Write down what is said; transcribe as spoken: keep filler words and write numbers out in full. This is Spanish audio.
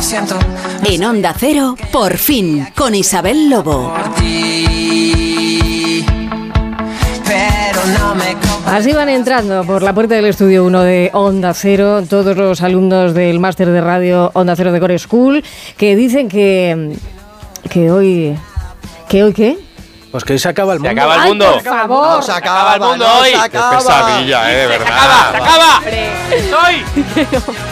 siento. En Onda Cero, por fin, con Isabel Lobo. Pero no me Así van entrando por la puerta del estudio uno de Onda Cero todos los alumnos del máster de radio Onda Cero de Core School, que dicen que, que hoy... ¿Que hoy qué? Pues que hoy se acaba el mundo. Se acaba el mundo. Ay, por favor. No se acaba, el mundo no hoy. se acaba. Qué pesadilla, eh, de Se verdad. acaba, se acaba. Estoy.